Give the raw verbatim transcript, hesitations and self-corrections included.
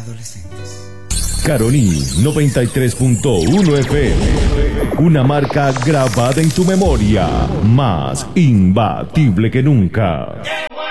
adolescentes. Caroní noventa y tres punto uno F M. Una marca grabada en tu memoria, más imbatible que nunca.